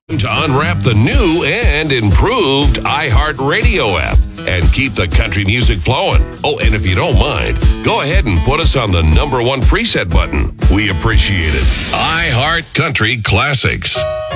To unwrap the new and improved iHeartRadio app and keep the country music flowing. Oh, and if you don't mind, go ahead and put us on the #1 preset button. We appreciate it. iHeart Country Classics.